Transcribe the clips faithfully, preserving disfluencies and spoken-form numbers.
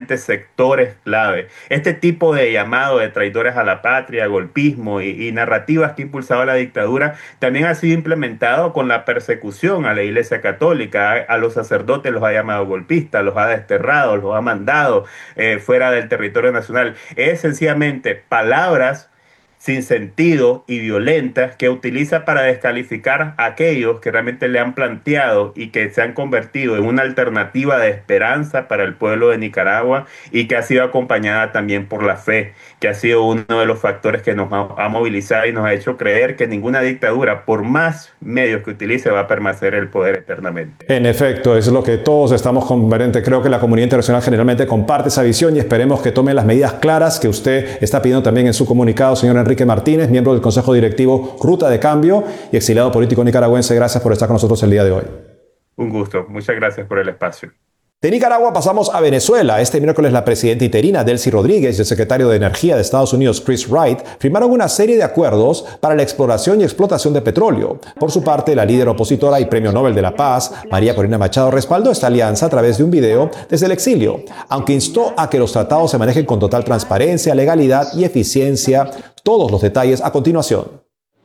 diferentes sectores clave. Este tipo de llamado de traidores a la patria, golpismo y, y narrativas que impulsaba la dictadura también ha sido implementado con la persecución a la Iglesia Católica. A, a los sacerdotes los ha llamado golpistas, los ha desterrado, los ha mandado eh, fuera del territorio nacional. Es sencillamente palabras sin sentido y violentas que utiliza para descalificar a aquellos que realmente le han planteado y que se han convertido en una alternativa de esperanza para el pueblo de Nicaragua, y que ha sido acompañada también por la fe, que ha sido uno de los factores que nos ha movilizado y nos ha hecho creer que ninguna dictadura, por más medios que utilice, va a permanecer el poder eternamente. En efecto, es lo que todos estamos convergentes. Creo que la comunidad internacional generalmente comparte esa visión y esperemos que tome las medidas claras que usted está pidiendo también en su comunicado, señor Enrique Martínez, miembro del Consejo Directivo Ruta de Cambio y exiliado político nicaragüense. Gracias por estar con nosotros el día de hoy. Un gusto. Muchas gracias por el espacio. De Nicaragua pasamos a Venezuela. Este miércoles la presidenta interina Delcy Rodríguez y el secretario de Energía de Estados Unidos Chris Wright firmaron una serie de acuerdos para la exploración y explotación de petróleo. Por su parte, la líder opositora y Premio Nobel de la Paz, María Corina Machado, respaldó esta alianza a través de un video desde el exilio, aunque instó a que los tratados se manejen con total transparencia, legalidad y eficiencia. Todos los detalles a continuación.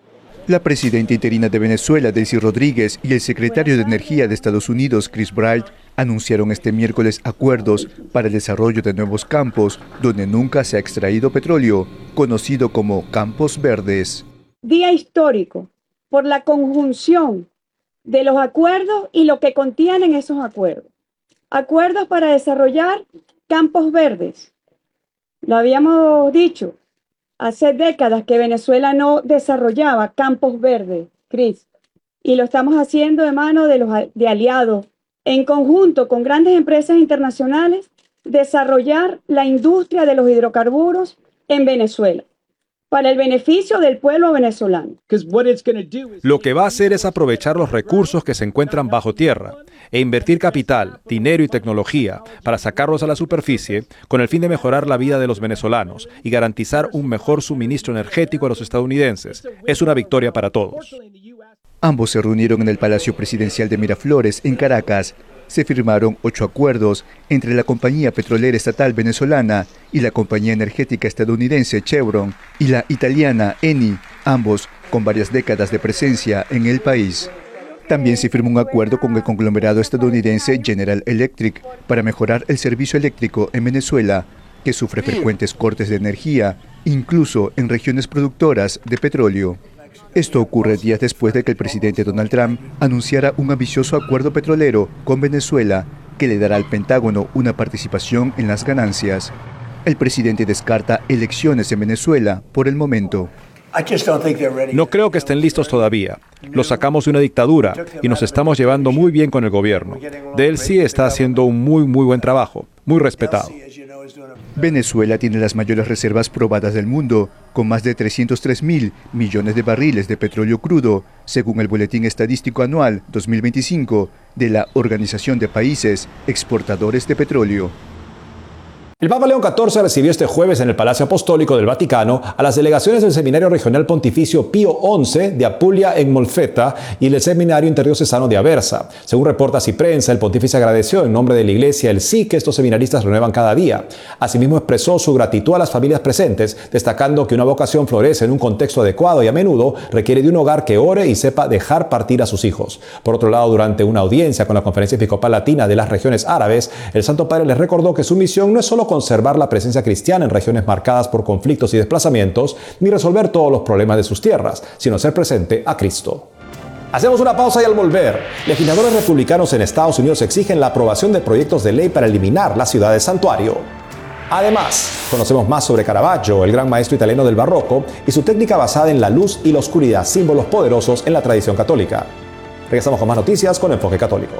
La presidenta interina de Venezuela, Delcy Rodríguez, y el secretario de Energía de Estados Unidos, Chris Wright, anunciaron este miércoles acuerdos para el desarrollo de nuevos campos donde nunca se ha extraído petróleo, conocido como Campos Verdes. Día histórico por la conjunción de los acuerdos y lo que contienen esos acuerdos. Acuerdos para desarrollar campos verdes. Lo habíamos dicho. Hace décadas que Venezuela no desarrollaba campos verdes, Chris, y lo estamos haciendo de mano de los de aliados, en conjunto con grandes empresas internacionales, desarrollar la industria de los hidrocarburos en Venezuela, para el beneficio del pueblo venezolano. Lo que va a hacer es aprovechar los recursos que se encuentran bajo tierra e invertir capital, dinero y tecnología para sacarlos a la superficie con el fin de mejorar la vida de los venezolanos y garantizar un mejor suministro energético a los estadounidenses. Es una victoria para todos. Ambos se reunieron en el Palacio Presidencial de Miraflores, en Caracas. Se firmaron ocho acuerdos entre la compañía petrolera estatal venezolana y la compañía energética estadounidense Chevron y la italiana Eni, ambos con varias décadas de presencia en el país. También se firmó un acuerdo con el conglomerado estadounidense General Electric para mejorar el servicio eléctrico en Venezuela, que sufre frecuentes cortes de energía, incluso en regiones productoras de petróleo. Esto ocurre días después de que el presidente Donald Trump anunciara un ambicioso acuerdo petrolero con Venezuela que le dará al Pentágono una participación en las ganancias. El presidente descarta elecciones en Venezuela por el momento. No creo que estén listos todavía. Los sacamos de una dictadura y nos estamos llevando muy bien con el gobierno. Delcy está haciendo un muy, muy buen trabajo, muy respetado. Venezuela tiene las mayores reservas probadas del mundo, con más de trescientos tres mil millones de barriles de petróleo crudo, según el Boletín Estadístico Anual dos mil veinticinco de la Organización de Países Exportadores de Petróleo. El Papa León catorce recibió este jueves en el Palacio Apostólico del Vaticano a las delegaciones del Seminario Regional Pontificio Pío once de Apulia en Molfetta y el Seminario Interdiocesano de Aversa. Según reporta Ciprensa, el pontífice agradeció en nombre de la Iglesia el sí que estos seminaristas renuevan cada día. Asimismo, expresó su gratitud a las familias presentes, destacando que una vocación florece en un contexto adecuado y a menudo requiere de un hogar que ore y sepa dejar partir a sus hijos. Por otro lado, durante una audiencia con la Conferencia Episcopal Latina de las Regiones Árabes, el Santo Padre les recordó que su misión no es solo conservar la presencia cristiana en regiones marcadas por conflictos y desplazamientos, ni resolver todos los problemas de sus tierras, sino ser presente a Cristo. Hacemos una pausa y al volver, legisladores republicanos en Estados Unidos exigen la aprobación de proyectos de ley para eliminar la ciudad de santuario. Además, conocemos más sobre Caravaggio, el gran maestro italiano del barroco, y su técnica basada en la luz y la oscuridad, símbolos poderosos en la tradición católica. Regresamos con más noticias con Enfoque Católico.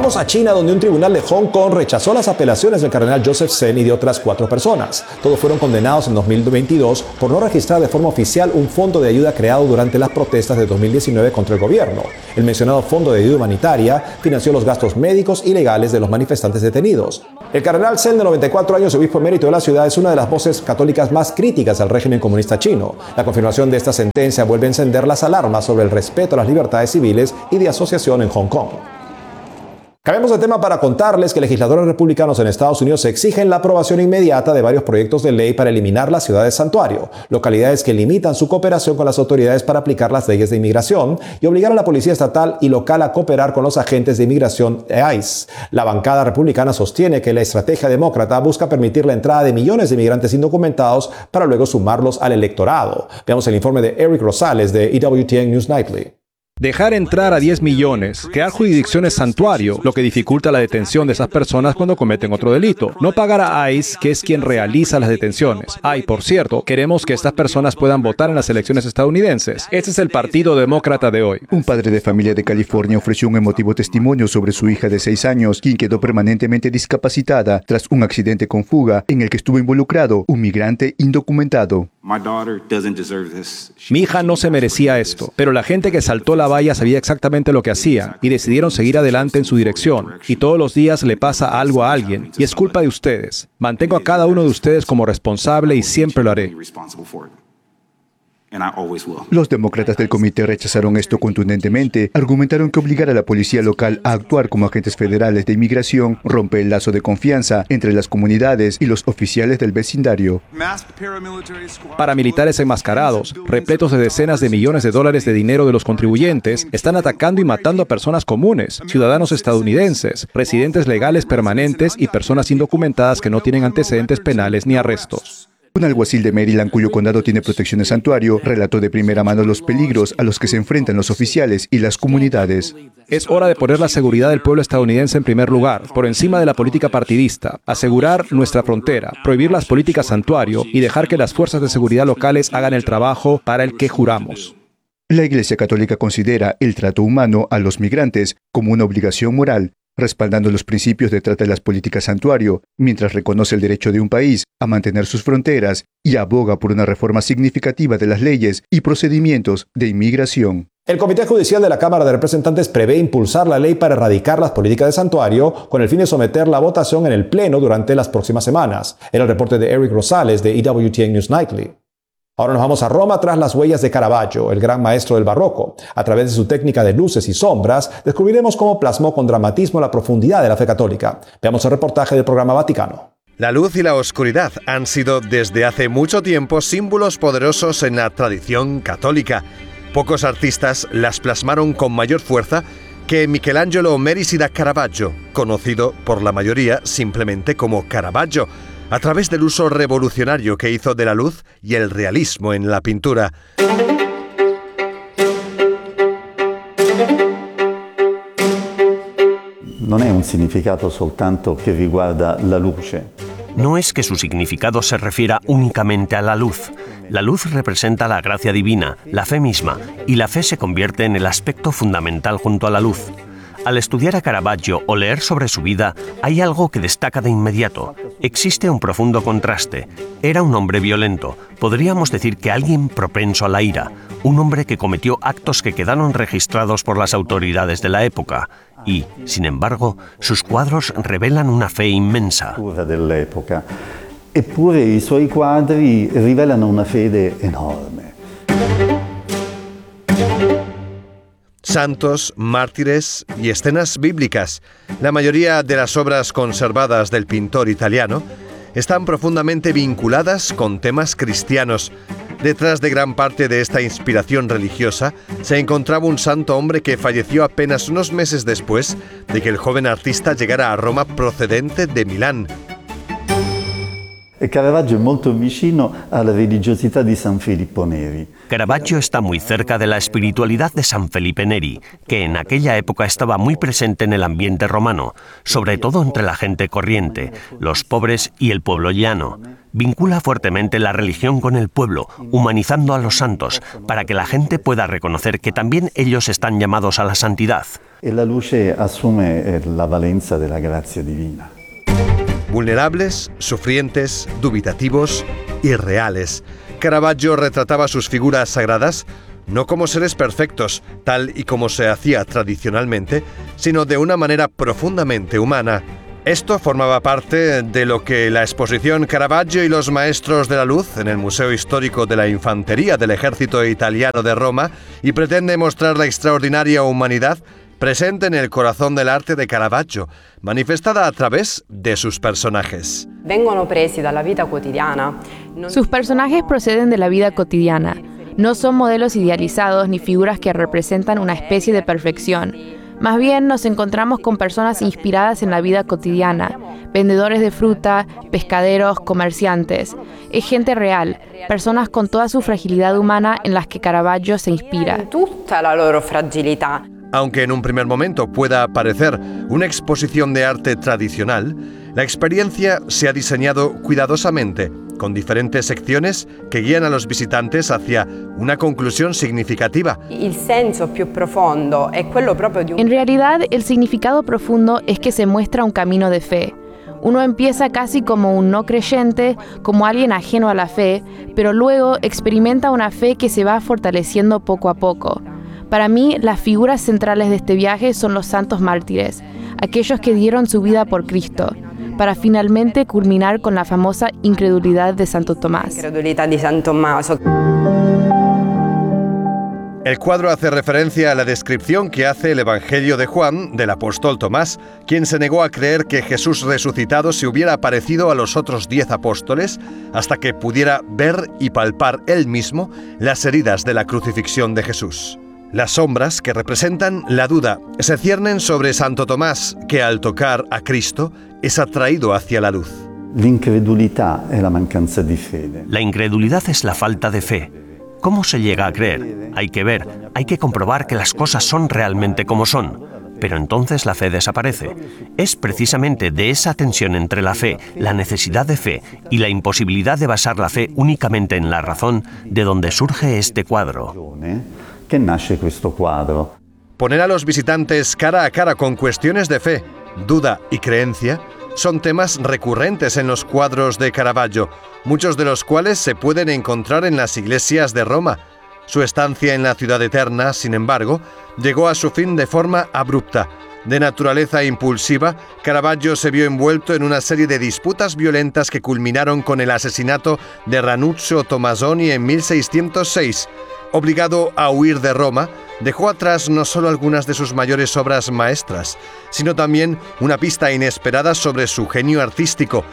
vamos a China, donde un tribunal de Hong Kong rechazó las apelaciones del cardenal Joseph Zen y de otras cuatro personas. Todos fueron condenados en dos mil veintidós por no registrar de forma oficial un fondo de ayuda creado durante las protestas de dos mil diecinueve contra el gobierno. El mencionado fondo de ayuda humanitaria financió los gastos médicos y legales de los manifestantes detenidos. El cardenal Zen, de noventa y cuatro años, obispo emérito de la ciudad, es una de las voces católicas más críticas al régimen comunista chino. La confirmación de esta sentencia vuelve a encender las alarmas sobre el respeto a las libertades civiles y de asociación en Hong Kong. Cambiamos de tema para contarles que legisladores republicanos en Estados Unidos exigen la aprobación inmediata de varios proyectos de ley para eliminar las ciudades santuario, localidades que limitan su cooperación con las autoridades para aplicar las leyes de inmigración y obligar a la policía estatal y local a cooperar con los agentes de inmigración ICE. La bancada republicana sostiene que la estrategia demócrata busca permitir la entrada de millones de inmigrantes indocumentados para luego sumarlos al electorado. Veamos el informe de Eric Rosales de E W T N News Nightly. Dejar entrar a diez millones, crear jurisdicciones santuario, lo que dificulta la detención de esas personas cuando cometen otro delito. No pagar a ICE, que es quien realiza las detenciones. Ah, y por cierto, queremos que estas personas puedan votar en las elecciones estadounidenses. Este es el Partido Demócrata de hoy. Un padre de familia de California ofreció un emotivo testimonio sobre su hija de seis años, quien quedó permanentemente discapacitada tras un accidente con fuga en el que estuvo involucrado un migrante indocumentado. Mi hija no se merecía esto, pero la gente que saltó la valla sabía exactamente lo que hacían y decidieron seguir adelante en su dirección. Y todos los días le pasa algo a alguien y es culpa de ustedes. Mantengo a cada uno de ustedes como responsable y siempre lo haré. Los demócratas del comité rechazaron esto contundentemente. Argumentaron que obligar a la policía local a actuar como agentes federales de inmigración rompe el lazo de confianza entre las comunidades y los oficiales del vecindario. Paramilitares enmascarados, repletos de decenas de millones de dólares de dinero de los contribuyentes, están atacando y matando a personas comunes, ciudadanos estadounidenses, residentes legales permanentes y personas indocumentadas que no tienen antecedentes penales ni arrestos. Un alguacil de Maryland, cuyo condado tiene protección de santuario, relató de primera mano los peligros a los que se enfrentan los oficiales y las comunidades. Es hora de poner la seguridad del pueblo estadounidense en primer lugar, por encima de la política partidista, asegurar nuestra frontera, prohibir las políticas santuario y dejar que las fuerzas de seguridad locales hagan el trabajo para el que juramos. La Iglesia Católica considera el trato humano a los migrantes como una obligación moral, respaldando los principios detrás de las políticas santuario, mientras reconoce el derecho de un país a mantener sus fronteras y aboga por una reforma significativa de las leyes y procedimientos de inmigración. El Comité Judicial de la Cámara de Representantes prevé impulsar la ley para erradicar las políticas de santuario con el fin de someter la votación en el Pleno durante las próximas semanas. Era el reporte de Eric Rosales de E W T N News Nightly. Ahora nos vamos a Roma tras las huellas de Caravaggio, el gran maestro del barroco. A través de su técnica de luces y sombras, descubriremos cómo plasmó con dramatismo la profundidad de la fe católica. Veamos el reportaje del programa Vaticano. La luz y la oscuridad han sido desde hace mucho tiempo símbolos poderosos en la tradición católica. Pocos artistas las plasmaron con mayor fuerza que Michelangelo Merisi da Caravaggio, conocido por la mayoría simplemente como Caravaggio, a través del uso revolucionario que hizo de la luz y el realismo en la pintura. Non è un significato soltanto che riguarda la luce. No es que su significado se refiera únicamente a la luz. La luz representa la gracia divina, la fe misma, y la fe se convierte en el aspecto fundamental junto a la luz. Al estudiar a Caravaggio o leer sobre su vida, hay algo que destaca de inmediato. Existe un profundo contraste. Era un hombre violento, podríamos decir que alguien propenso a la ira, un hombre que cometió actos que quedaron registrados por las autoridades de la época. Y, sin embargo, sus cuadros revelan una fe inmensa. Eppure i suoi quadri rivelano una fede enorme. Santos, mártires y escenas bíblicas. La mayoría de las obras conservadas del pintor italiano están profundamente vinculadas con temas cristianos. Detrás de gran parte de esta inspiración religiosa se encontraba un santo hombre que falleció apenas unos meses después de que el joven artista llegara a Roma procedente de Milán. Caravaggio è molto vicino alla religiosità di San Filippo Neri. Caravaggio está muy cerca de la espiritualidad de San Felipe Neri, que en aquella época estaba muy presente en el ambiente romano, sobre todo entre la gente corriente, los pobres y el pueblo llano. Vincula fuertemente la religión con el pueblo, humanizando a los santos, para que la gente pueda reconocer que también ellos están llamados a la santidad. E la luce assume la valenza della grazia divina. Vulnerables, sufrientes, dubitativos, irreales. Caravaggio retrataba sus figuras sagradas no como seres perfectos, tal y como se hacía tradicionalmente, sino de una manera profundamente humana. Esto formaba parte de lo que la exposición Caravaggio y los Maestros de la Luz en el Museo Histórico de la Infantería del Ejército Italiano de Roma y pretende mostrar la extraordinaria humanidad presente en el corazón del arte de Caravaggio, manifestada a través de sus personajes. Sus personajes proceden de la vida cotidiana. No son modelos idealizados ni figuras que representan una especie de perfección. Más bien nos encontramos con personas inspiradas en la vida cotidiana, vendedores de fruta, pescaderos, comerciantes. Es gente real, personas con toda su fragilidad humana en las que Caravaggio se inspira. Aunque en un primer momento pueda parecer una exposición de arte tradicional, la experiencia se ha diseñado cuidadosamente, con diferentes secciones que guían a los visitantes hacia una conclusión significativa. En realidad, el significado profundo es que se muestra un camino de fe. Uno empieza casi como un no creyente, como alguien ajeno a la fe, pero luego experimenta una fe que se va fortaleciendo poco a poco. Para mí, las figuras centrales de este viaje son los santos mártires, aquellos que dieron su vida por Cristo, para finalmente culminar con la famosa incredulidad de Santo Tomás. El cuadro hace referencia a la descripción que hace el Evangelio de Juan del apóstol Tomás, quien se negó a creer que Jesús resucitado se hubiera aparecido a los otros diez apóstoles hasta que pudiera ver y palpar él mismo las heridas de la crucifixión de Jesús. Las sombras que representan la duda se ciernen sobre Santo Tomás, que al tocar a Cristo es atraído hacia la luz. L'incredulità è la mancanza di fede. La incredulidad es la falta de fe. ¿Cómo se llega a creer? Hay que ver, hay que comprobar que las cosas son realmente como son. Pero entonces la fe desaparece. Es precisamente de esa tensión entre la fe, la necesidad de fe y la imposibilidad de basar la fe únicamente en la razón de donde surge este cuadro. Que nace questo cuadro. Poner a los visitantes cara a cara con cuestiones de fe, duda y creencia son temas recurrentes en los cuadros de Caravaggio, muchos de los cuales se pueden encontrar en las iglesias de Roma. Su estancia en la ciudad eterna, sin embargo, llegó a su fin de forma abrupta. De naturaleza impulsiva, Caravaggio se vio envuelto en una serie de disputas violentas que culminaron con el asesinato de Ranuccio Tommasoni en mil seiscientos seis. Obligado a huir de Roma, dejó atrás no solo algunas de sus mayores obras maestras, sino también una pista inesperada sobre su genio artístico.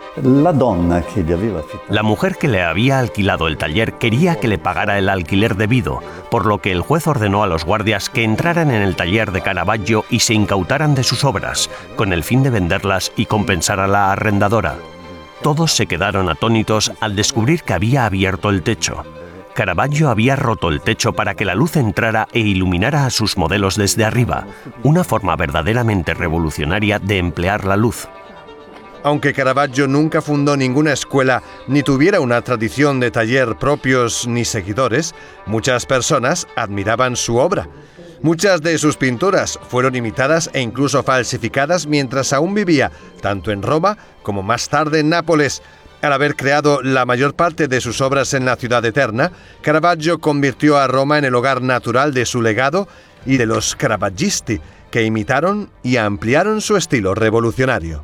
La donna que le aveva affittato. La mujer que le había alquilado el taller quería que le pagara el alquiler debido, por lo que el juez ordenó a los guardias que entraran en el taller de Caravaggio y se incautaran de sus obras, con el fin de venderlas y compensar a la arrendadora. Todos se quedaron atónitos al descubrir que había abierto el techo. Caravaggio había roto el techo para que la luz entrara e iluminara a sus modelos desde arriba, una forma verdaderamente revolucionaria de emplear la luz. Aunque Caravaggio nunca fundó ninguna escuela ni tuviera una tradición de taller propios ni seguidores, muchas personas admiraban su obra. Muchas de sus pinturas fueron imitadas e incluso falsificadas mientras aún vivía, tanto en Roma como más tarde en Nápoles. Al haber creado la mayor parte de sus obras en la ciudad eterna, Caravaggio convirtió a Roma en el hogar natural de su legado y de los caravaggisti, que imitaron y ampliaron su estilo revolucionario.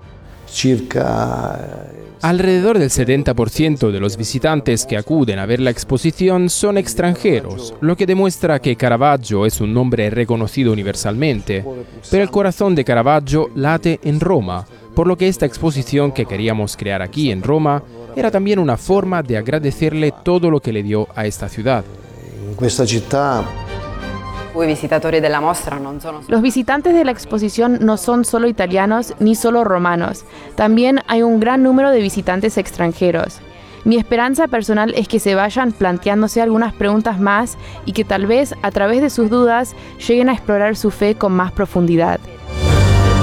Circa... Alrededor del setenta por ciento de los visitantes que acuden a ver la exposición son extranjeros, lo que demuestra que Caravaggio es un nombre reconocido universalmente, pero el corazón de Caravaggio late en Roma, por lo que esta exposición que queríamos crear aquí en Roma era también una forma de agradecerle todo lo que le dio a esta ciudad. En esta ciudad... Los visitantes de la exposición no son solo italianos ni solo romanos, también hay un gran número de visitantes extranjeros. Mi esperanza personal es que se vayan planteándose algunas preguntas más y que tal vez a través de sus dudas lleguen a explorar su fe con más profundidad.